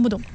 不懂。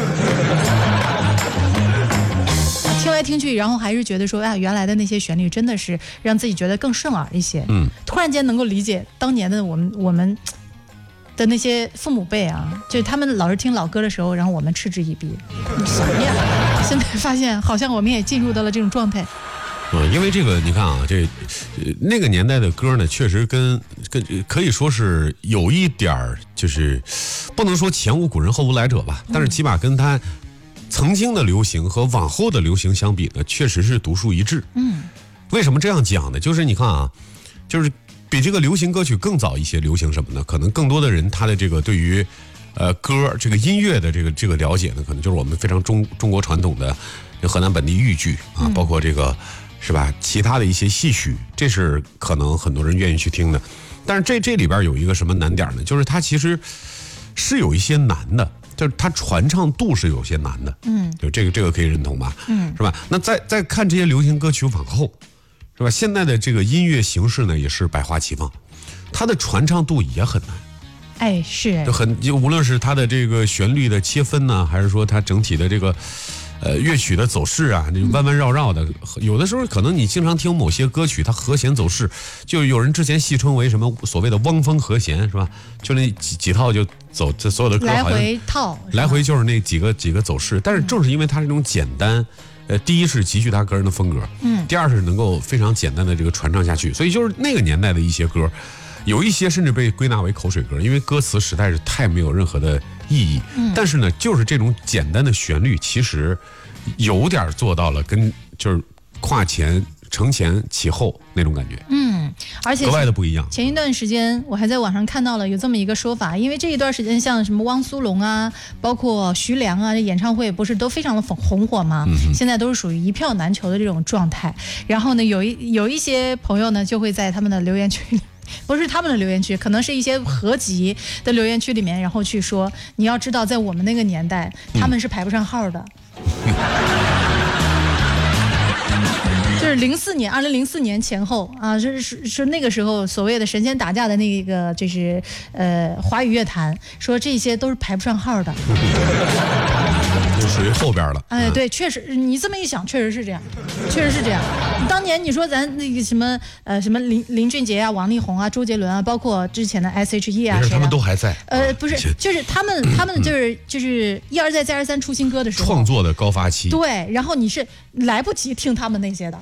听来听去，然后还是觉得说啊，原来的那些旋律真的是让自己觉得更顺耳一些。突然间能够理解当年的我们的那些父母辈啊，就是他们老是听老歌的时候，然后我们嗤之以鼻，什么呀？现在发现好像我们也进入到了这种状态。 因为这个你看啊，那个年代的歌呢，确实跟可以说是有一点儿，就是不能说前无古人后无来者吧，但是起码跟他曾经的流行和往后的流行相比呢，确实是独树一帜。为什么这样讲呢？就是你看啊，就是比这个流行歌曲更早一些，流行什么呢？可能更多的人他的这个对于歌这个音乐的这个了解呢，可能就是我们非常中国传统的河南本地豫剧啊，包括这个是吧，其他的一些戏曲，这是可能很多人愿意去听的。但是这里边有一个什么难点呢？就是它其实是有一些难的，就是它传唱度是有些难的。就这个可以认同吧？是吧？那再看这些流行歌曲往后，是吧？现在的这个音乐形式呢，也是百花齐放，它的传唱度也很难。 哎，是， 就无论是它的这个旋律的切分呢，还是说它整体的这个乐曲的走势啊，弯弯绕绕的，有的时候可能你经常听某些歌曲，它和弦走势，就有人之前戏称为什么所谓的汪峰和弦，是吧？就那几套就走，这所有的歌来回套， 来回就是那几个走势。但是正是因为它这种简单，第一是极具他个人的风格，第二是能够非常简单的这个传唱下去，所以就是那个年代的一些歌。有一些甚至被归纳为口水歌，因为歌词实在是太没有任何的意义。但是呢，就是这种简单的旋律，其实有点做到了跟就是跨前承前启后那种感觉。 而且格外的不一样。 前一段时间我还在网上看到了有这么一个说法，因为这一段时间像什么汪苏泷啊，包括徐良啊，这演唱会不是都非常的红火吗？现在都是属于一票难求的这种状态。然后呢，有一些朋友呢就会在他们的留言区里。不是他们的留言区，可能是一些合集的留言区里面，然后去说，你要知道，在我们那个年代，他们是排不上号的。就是2004年前后啊，是那个时候所谓的神仙打架的那个，就是华语乐坛，说这些都是排不上号的。 就属于后边了。 哎，对，确实，你这么一想，确实是这样，确实是这样。当年你说咱那个什么林俊杰啊、王力宏啊、周杰伦啊，包括之前的 S.H.E 啊， 他们都还在。 不是，就是他们就是一而再再而三出新歌的时候， 创作的高发期。 对，然后你是来不及听他们那些的。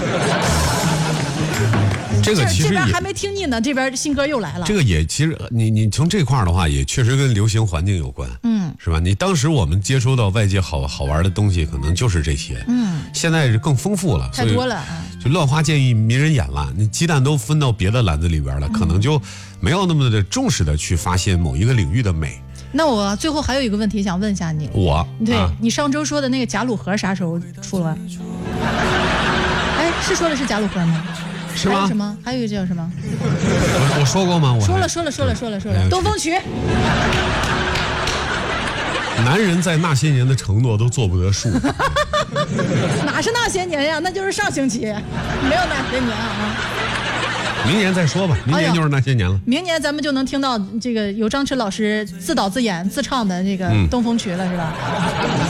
这个其实这边还没听腻呢，这边新歌又来了。 这个也其实你从这块的话，也确实跟流行环境有关，是吧？你当时我们接收到外界好玩的东西，可能就是这些，现在是更丰富了， 太多了， 就乱花渐欲迷人眼了。你鸡蛋都分到别的篮子里边了，可能就没有那么的重视的去发现某一个领域的美。 那我最后还有一个问题想问一下你，对、你上周说的那个贾鲁盒啥时候出了？哎，是说的是贾鲁盒吗？ 是吗？ 还有什么？还有一个叫什么？ 我说过吗？ 说了。东风曲。 男人在那些年的承诺都做不得数。 哪是那些年呀？那就是上星期，没有那些年啊。 明年再说吧，明年就是那些年了。 明年咱们就能听到这个由张弛老师自导自演自唱的这个东风曲了，是吧？